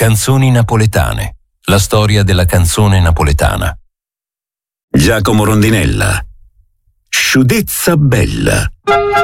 Canzoni napoletane. La storia della canzone napoletana. Giacomo Rondinella. Sciudezza bella.